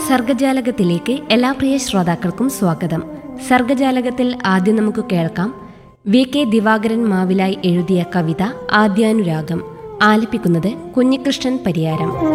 സർഗജാലകത്തിലേക്ക് എല്ലാ പ്രിയ ശ്രോതാക്കൾക്കും സ്വാഗതം. സർഗജാലകത്തിൽ ആദ്യം നമുക്ക് കേൾക്കാം വി.കെ. ദിവാകരൻ മാവിലായി എഴുതിയ കവിത ആദ്യാനുരാഗം. ആലപിക്കുന്നത് കുഞ്ഞികൃഷ്ണൻ പരിയാരം.